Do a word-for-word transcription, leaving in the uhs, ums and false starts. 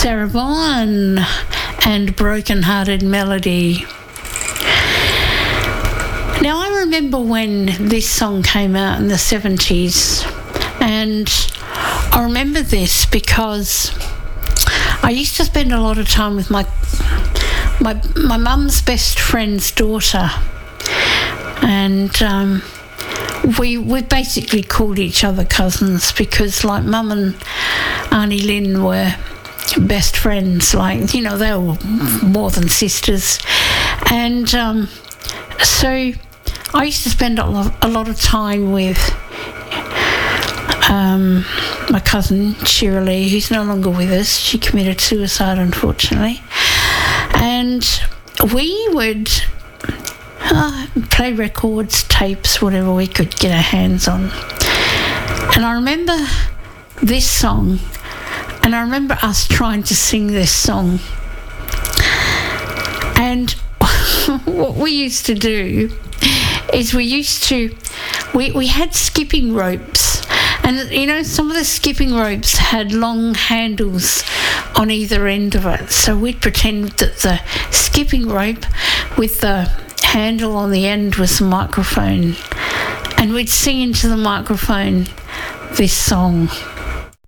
Sarah Vaughan and Broken Hearted Melody. Now, I remember when this song came out in the seventies, and I remember this because I used to spend a lot of time with my my my mum's best friend's daughter, and um, we we basically called each other cousins because, like, Mum and Auntie Lynn were best friends. Like, you know, they were more than sisters, and um, so I used to spend a lot, a lot of time with um, my cousin Shirley, who's no longer with us. She committed suicide, unfortunately, and we would uh, play records, tapes, whatever we could get our hands on. And I remember this song, and I remember us trying to sing this song. And what we used to do is we used to, we, we had skipping ropes. And, you know, some of the skipping ropes had long handles on either end of it. So we'd pretend that the skipping rope with the handle on the end was the microphone. And we'd sing into the microphone this song.